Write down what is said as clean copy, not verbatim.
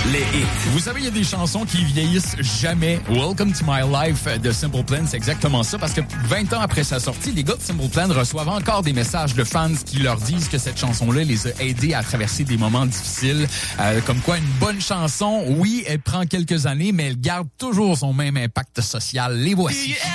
Les hits. Vous savez, il y a des chansons qui vieillissent jamais. Welcome to My Life de Simple Plan, c'est exactement ça. Parce que 20 ans après sa sortie, les gars de Simple Plan reçoivent encore des messages de fans qui leur disent que cette chanson-là les a aidés à traverser des moments difficiles. Comme quoi, une bonne chanson, oui, elle prend quelques années, mais elle garde toujours son même impact social. Les voici.